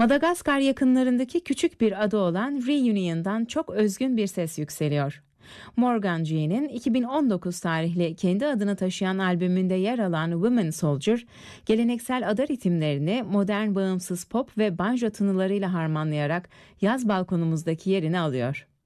Madagaskar yakınlarındaki küçük bir ada olan Reunion'dan çok özgün bir ses yükseliyor. Morgan G'nin 2019 tarihli kendi adını taşıyan albümünde yer alan Women Soldier, geleneksel ada ritimlerini modern bağımsız pop ve banjo tınılarıyla harmanlayarak yaz balkonumuzdaki yerini alıyor.